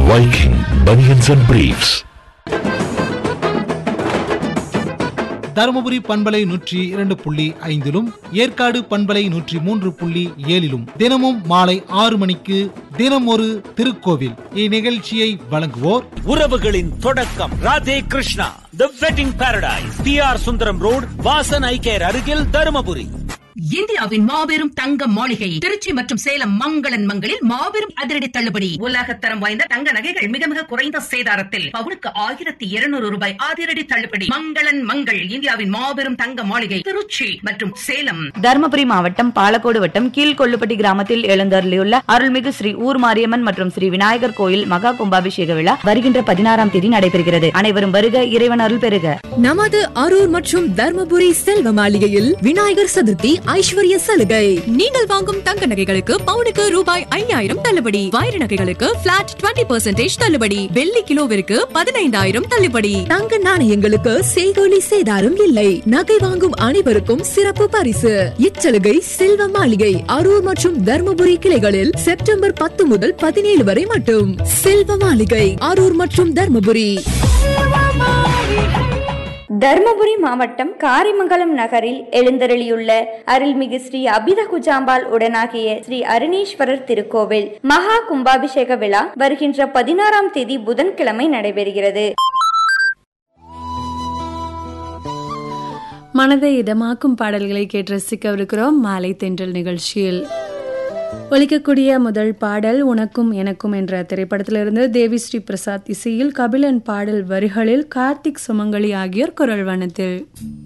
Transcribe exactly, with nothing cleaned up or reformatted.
Viking Bunions and Briefs. Dharmapuri பண்பலை நூற்றி இரண்டு புள்ளி ஐந்திலும் ஏற்காடு பண்பலை நூற்றி மூன்று புள்ளி ஏழிலும் தினமும் மாலை ஆறு மணிக்கு தினம் ஒரு திருக்கோவில் இந்நிகழ்ச்சியை வழங்குவோர் உறவுகளின் தொடக்கம் ராதே கிருஷ்ணா தி wedding Paradise, B R Sundaram road, Vasan ஐ கேர் அருகில், தருமபுரி. இந்தியாவின் மாபெரும் தங்க மாளிகை திருச்சி மற்றும் சேலம் மங்களன் மங்களில் மாபெரும் அதிரடி தள்ளுபடி. உலகத்தரம் வாய்ந்த தங்க நகைகள் மிக மிக குறைந்த சேதாரத்தில் பவுனுக்கு ஆயிரத்தி இருநூறு ரூபாய் அதிரடி தள்ளுபடி. மங்களன் மங்கள் இந்தியாவின் மாபெரும் தங்க மாளிகை திருச்சி மற்றும் சேலம். தருமபுரி மாவட்டம் பாலக்கோடு வட்டம் கீழ்கொள்ளுப்பட்டி கிராமத்தில் எழுந்தருளியுள்ள அருள்மிகு ஸ்ரீ ஊர் மாரியம்மன் மற்றும் ஸ்ரீ விநாயகர் கோயில் மகா கும்பாபிஷேக விழா வருகின்ற பதினாறாம் தேதி நடைபெறுகிறது. அனைவரும் வருக, இறைவன் அருள் பெறுக. நமது அரூர் மற்றும் தர்மபுரி செல்வ மாளிகையில் விநாயகர் சதுர்த்தி ஐஸ்வர்ய சலுகை. நீங்கள் வாங்கும் தங்க நகைகளுக்கு பவுனுக்கு ரூபாய் ஐயாயிரம் தள்ளுபடி. வைர நகைகளுக்கு பிளாட் இருபது பர்சன்டேஜ் தள்ளுபடி. வெள்ளி கிலோவிற்கு பதினைந்தாயிரம் தள்ளுபடி. தங்க நாணயங்களுக்கு செய்கூலி சேதாரம் இல்லை. நகை வாங்கும் அனைவருக்கும் சிறப்பு பரிசு. இச்சலுகை செல்வ மாளிகை அரூர் மற்றும் தர்மபுரி கிளைகளில் செப்டம்பர் பத்து முதல் பதினேழு வரை மட்டும். செல்வ மாளிகை அரூர் மற்றும் தர்மபுரி. தர்மபுரி மாவட்டம் காரிமங்கலம் நகரில் எழுந்தருளியுள்ள அருள்மிகு ஸ்ரீ அபித குஜாம்பாள் உடனாகிய ஸ்ரீ அருணீஸ்வரர் திருக்கோவில் மகா கும்பாபிஷேக விழா வருகின்ற பதினாறாம் தேதி புதன்கிழமை நடைபெறுகிறது. மனதை இதமாக்கும் பாடல்களை கேட்டு ரசிக்கவிருக்கிறோம் மாலை தென்றல் நிகழ்ச்சியில். ஒலிக்கக்கூடிய முதல் பாடல் உனக்கும் எனக்கும் என்ற திரைப்படத்திலிருந்து தேவி ஸ்ரீ பிரசாத் இசையில் கபிலன் பாடல் வரிகளில் கார்த்திக் சுமங்கலி ஆகியோர் குரல் வண்ணத்தில்.